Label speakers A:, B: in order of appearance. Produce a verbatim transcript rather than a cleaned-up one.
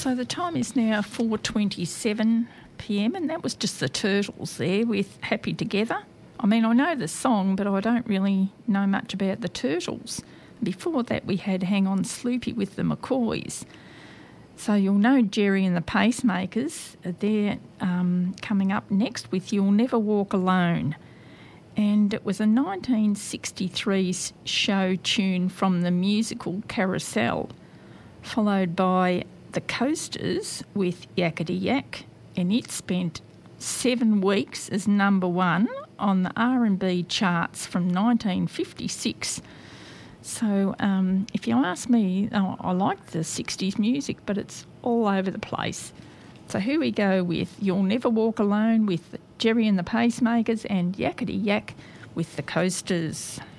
A: So the time is now four twenty-seven p m and that was just the Turtles there with Happy Together. I mean, I know the song, but I don't really know much about the Turtles. Before that, we had Hang On Sloopy with the McCoys. So you'll know Jerry and the Pacemakers. They're um, coming up next with You'll Never Walk Alone. And it was a nineteen sixty-three show tune from the musical Carousel, followed by the Coasters with Yakety Yak, and it spent seven weeks as number one on the R and B charts from nineteen fifty-six. So um, if you ask me, oh, I like the sixties music, but it's all over the place. So here we go with You'll Never Walk Alone with Jerry and the Pacemakers and Yakety Yak with the Coasters.